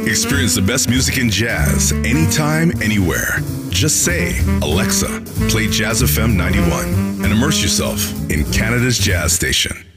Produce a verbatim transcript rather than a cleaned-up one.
Experience the best music in jazz anytime, anywhere. Just say, Alexa, play Jazz F M ninety-one and immerse yourself in Canada's jazz station.